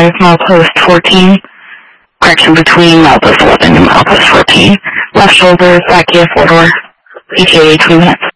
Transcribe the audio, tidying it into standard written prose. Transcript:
5, milepost 14. Correction between milepost 11 and milepost 14. Left shoulder, back gear, 4-door. ETA 20 minutes.